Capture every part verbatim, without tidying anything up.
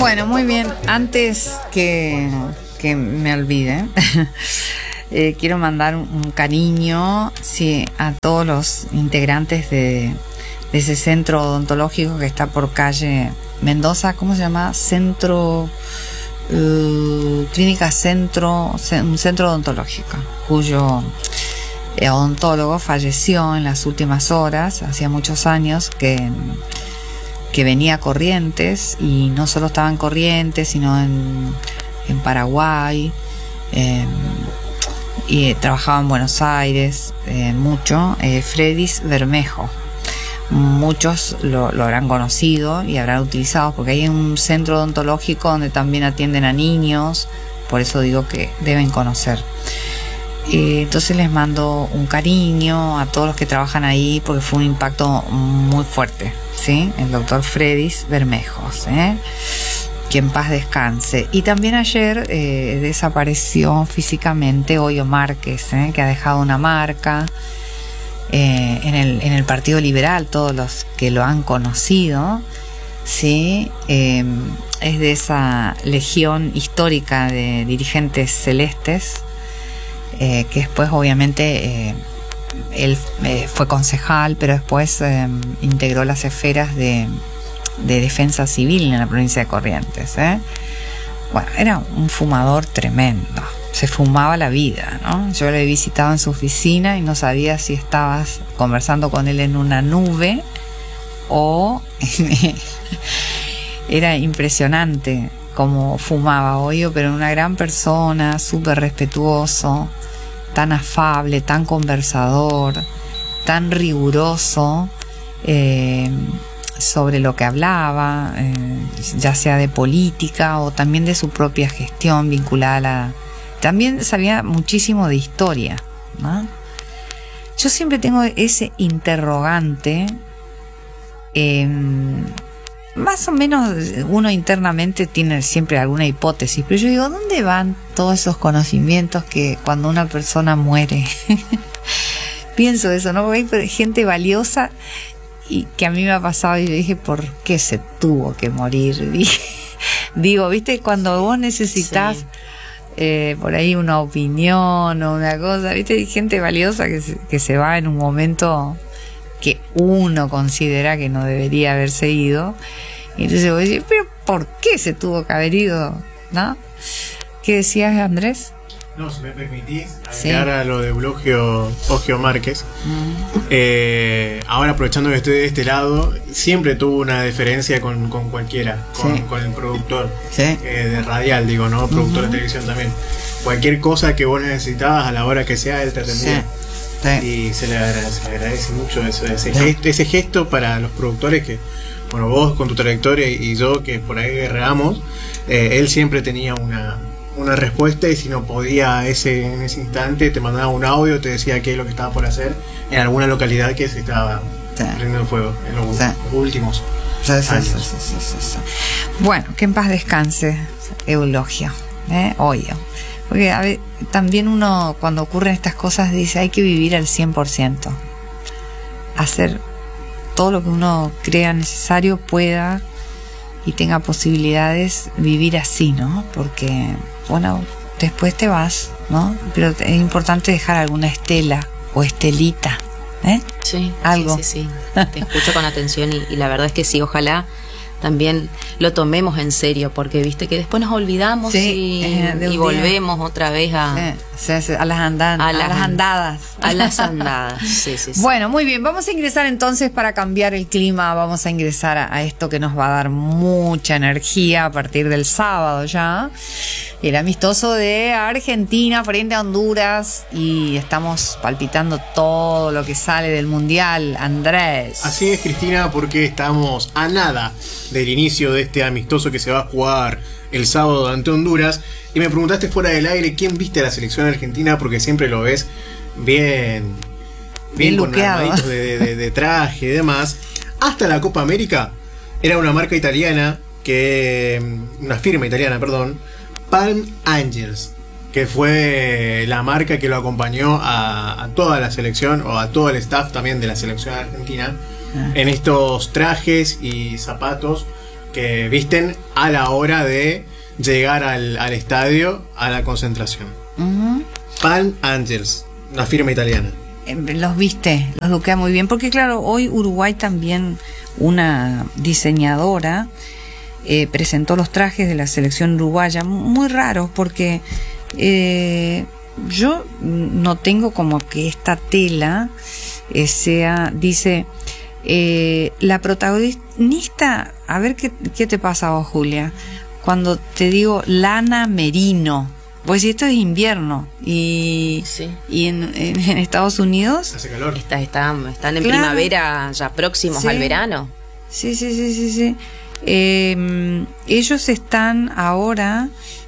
Bueno, muy bien. Antes que, que me olvide, eh, quiero mandar un, un cariño sí, a todos los integrantes de, de ese centro odontológico que está por calle Mendoza. ¿Cómo se llama? Centro... Uh, Clínica Centro, un centro odontológico, cuyo eh, odontólogo falleció en las últimas horas, hacía muchos años que, que venía a Corrientes, y no solo estaba en Corrientes, sino en, en Paraguay, eh, y eh, trabajaba en Buenos Aires eh, mucho, eh, Fredis Bermejo. Muchos lo, lo habrán conocido y habrán utilizado, porque hay un centro odontológico donde también atienden a niños, por eso digo que deben conocer. Eh, entonces les mando un cariño a todos los que trabajan ahí, porque fue un impacto muy fuerte, ¿sí? El doctor Fredis Bermejos, ¿eh? Que en paz descanse. Y también ayer eh, desapareció físicamente Hoyo Márquez, ¿eh? Que ha dejado una marca Eh, en, el, en el Partido Liberal. Todos los que lo han conocido, ¿sí? Eh, es de esa legión histórica de dirigentes celestes, eh, que después obviamente eh, él eh, fue concejal, pero después eh, integró las esferas de, de defensa civil en la provincia de Corrientes, ¿eh? Bueno, era un fumador tremendo, se fumaba la vida, ¿no? Yo le he visitado en su oficina y no sabía si estabas conversando con él en una nube o era impresionante cómo fumaba Hoyo, pero una gran persona, súper respetuoso, tan afable, tan conversador, tan riguroso eh, sobre lo que hablaba, eh, ya sea de política o también de su propia gestión vinculada a la... También sabía muchísimo de historia, ¿no? Yo siempre tengo ese interrogante, eh, más o menos uno internamente tiene siempre alguna hipótesis, pero yo digo, ¿dónde van todos esos conocimientos que cuando una persona muere? Pienso eso, ¿no? Porque hay gente valiosa y que a mí me ha pasado y yo dije, ¿por qué se tuvo que morir? Digo, ¿viste? Cuando vos necesitas... Sí. Eh, por ahí una opinión o una cosa, ¿viste? Hay gente valiosa que se, que se va en un momento que uno considera que no debería haberse ido, y entonces voy a decir, pero ¿por qué se tuvo que haber ido? ¿No? ¿Qué decías, Andrés? No, si me permitís agregar sí. a lo de Eulogio Hoyo Márquez, mm. eh, ahora aprovechando que estoy de este lado, siempre tuvo una deferencia con, con cualquiera, con, sí. con el productor sí. eh, de radial, digo, ¿no? Productor uh-huh. de televisión también. Cualquier cosa que vos necesitabas a la hora que sea, él te atendía. Sí. Sí. Y se le agradece, se le agradece mucho eso, ese, sí. gesto, ese gesto para los productores que, bueno, vos con tu trayectoria y yo que por ahí guerreamos, eh, él siempre tenía una... una respuesta, y si no podía ese, en ese instante te mandaba un audio, te decía qué es lo que estaba por hacer en alguna localidad que se estaba sí. prendiendo fuego en los, sí. los últimos sí, sí, años. Sí, sí, sí, sí. Bueno, que en paz descanse Eulogio, ¿eh? Hoyo. Porque a ver, también uno cuando ocurren estas cosas dice hay que vivir al cien por ciento, hacer todo lo que uno crea necesario, pueda y tenga posibilidades, vivir así, ¿no? Porque bueno, después te vas, ¿no? Pero es importante dejar alguna estela o estelita, ¿eh? Sí, algo. Sí, sí, sí. Te escucho con atención y, y la verdad es que sí, ojalá también lo tomemos en serio, porque viste que después nos olvidamos sí, y, eh, y volvemos otra vez a, sí, sí, a las andadas, a, a las andadas, a las andadas. Sí, sí, sí. Bueno, muy bien, vamos a ingresar entonces para cambiar el clima, vamos a ingresar a, a esto que nos va a dar mucha energía a partir del sábado ya. El amistoso de Argentina frente a Honduras, y estamos palpitando todo lo que sale del Mundial, Andrés. Así es, Cristina, porque estamos a nada del inicio de este amistoso que se va a jugar el sábado ante Honduras. Y me preguntaste fuera del aire quién viste a la selección argentina, porque siempre lo ves bien, bien, bien con armaditos de, de, de traje y demás. Hasta la Copa América era una marca italiana, que una firma italiana, perdón, Palm Angels, que fue la marca que lo acompañó a, a toda la selección, o a todo el staff también de la selección argentina, ah. en estos trajes y zapatos que visten a la hora de llegar al, al estadio, a la concentración. Uh-huh. Palm Angels, una firma italiana. Los viste, los luquea muy bien, porque claro, hoy Uruguay también, una diseñadora eh, presentó los trajes de la selección uruguaya, muy raros, porque eh, yo no tengo como que esta tela eh, sea, dice, eh, la protagonista, a ver qué, qué te pasa a vos, Julia, cuando te digo lana merino. Pues si esto es invierno y, sí. y en, en, en Estados Unidos hace calor. Está, está, están en claro. primavera, ya próximos sí. al verano. Sí, sí, sí, sí, sí. Eh, ellos están ahora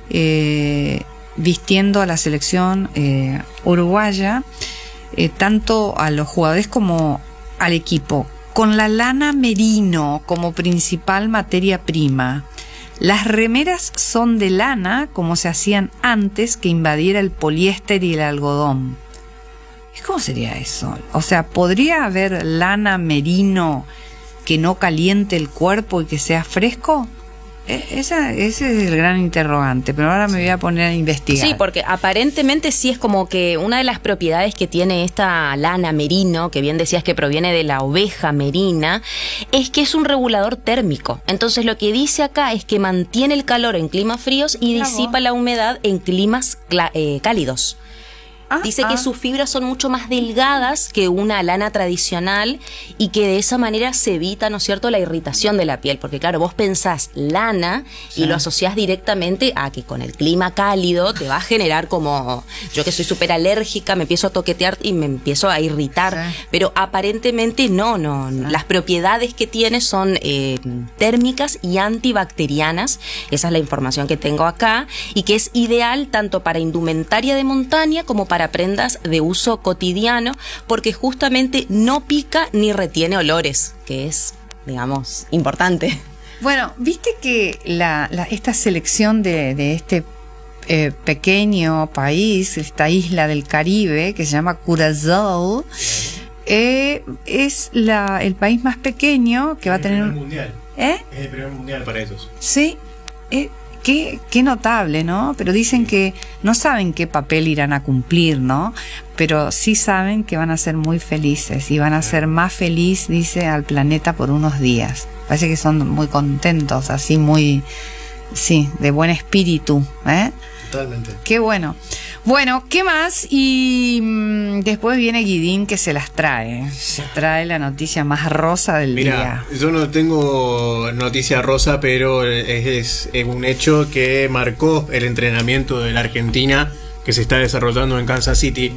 eh, vistiendo a la selección eh, uruguaya, eh, tanto a los jugadores como al equipo, con la lana merino como principal materia prima. Las remeras son de lana, como se hacían antes que invadiera el poliéster y el algodón. ¿Cómo sería eso? O sea, ¿podría haber lana merino que no caliente el cuerpo y que sea fresco? Esa, ese es el gran interrogante, pero ahora me voy a poner a investigar. Sí, porque aparentemente sí es como que una de las propiedades que tiene esta lana merino, que bien decías que proviene de la oveja merina, es que es un regulador térmico. Entonces lo que dice acá es que mantiene el calor en climas fríos y disipa la humedad en climas eh, cálidos. Ah, Dice ah. que sus fibras son mucho más delgadas que una lana tradicional y que de esa manera se evita, ¿no es cierto?, la irritación de la piel. Porque claro, vos pensás lana sí. y lo asociás directamente a que con el clima cálido te va a generar como... Yo que soy súper alérgica, me empiezo a toquetear y me empiezo a irritar. Sí. Pero aparentemente no, no. Sí. Las propiedades que tiene son eh, térmicas y antibacterianas. Esa es la información que tengo acá. Y que es ideal tanto para indumentaria de montaña como para para prendas de uso cotidiano, porque justamente no pica ni retiene olores, que es, digamos, importante. Bueno, viste que la, la, esta selección de, de este eh, pequeño país, esta isla del Caribe, que se llama Curazao, eh, es la, el país más pequeño que va a tener... El primer mundial. ¿Eh? Es el primer mundial para ellos. Sí, eh, Qué, qué notable, ¿no? Pero dicen que no saben qué papel irán a cumplir, ¿no? Pero sí saben que van a ser muy felices y van a ser más feliz, dice, al planeta por unos días. Parece que son muy contentos, así muy, sí, de buen espíritu, ¿eh? Totalmente. Qué bueno. Bueno, ¿qué más? Y mmm, después viene Guidín que se las trae. Se trae la noticia más rosa del Mirá, día. Yo no tengo noticia rosa, pero es, es un hecho que marcó el entrenamiento de la Argentina que se está desarrollando en Kansas City,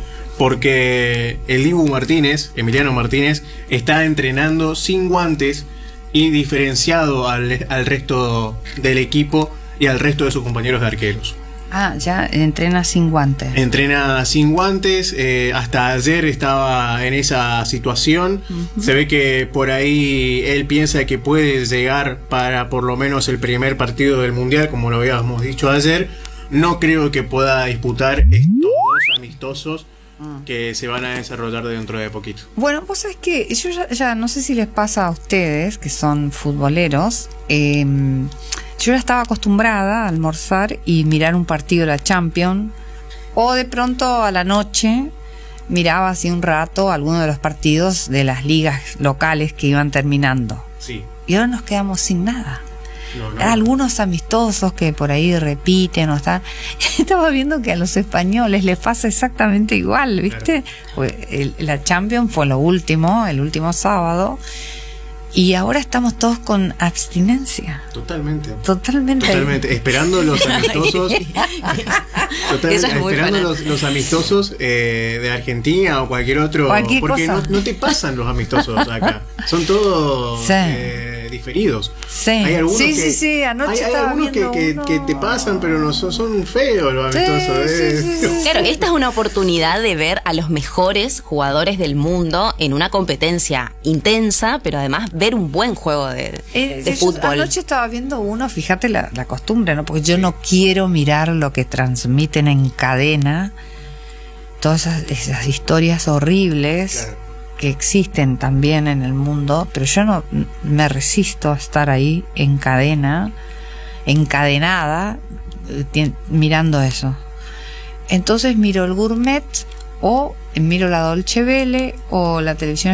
porque el Dibu Martínez, Emiliano Martínez, está entrenando sin guantes y diferenciado al, al resto del equipo y al resto de sus compañeros de arqueros. Ah, ya entrena sin guantes. Entrena sin guantes, eh, hasta ayer estaba en esa situación. Uh-huh. Se ve que por ahí él piensa que puede llegar para por lo menos el primer partido del Mundial, como lo habíamos dicho ayer. No creo que pueda disputar estos dos amistosos uh. que se van a desarrollar dentro de poquito. Bueno, pues es que yo ya, ya no sé si les pasa a ustedes, que son futboleros, eh, yo ya estaba acostumbrada a almorzar y mirar un partido de la Champions, o de pronto a la noche miraba así un rato alguno de los partidos de las ligas locales que iban terminando. Sí. Y ahora nos quedamos sin nada. No, no. Algunos amistosos que por ahí repiten o están. Estaba viendo que a los españoles les pasa exactamente igual, ¿viste? Claro. El, la Champions fue lo último, el último sábado. Y ahora estamos todos con abstinencia. Totalmente. Totalmente. Totalmente. Esperando los amistosos. totalmente, esperando los, los amistosos eh, de Argentina o cualquier otro. Cualquier porque cosa. No, no te pasan los amistosos acá. Son todos sí. eh, diferidos. Sí. Hay algunos sí, que, sí, sí. Anoche hay, hay estaba algunos que, que, uno... que te pasan, pero no son, son feos los amistosos. Sí, eh. sí, sí, sí, claro, esta es una oportunidad de ver a los mejores jugadores del mundo en una competencia intensa, pero además ver un buen juego de, eh, de fútbol. Anoche estaba viendo uno, fíjate la, la costumbre, ¿no? Porque yo no quiero mirar lo que transmiten en cadena, todas esas, esas historias horribles. Claro. que existen también en el mundo, pero yo no me resisto a estar ahí en cadena, encadenada, eh, mirando eso. Entonces miro el Gourmet o miro la Dolce Vele o la televisión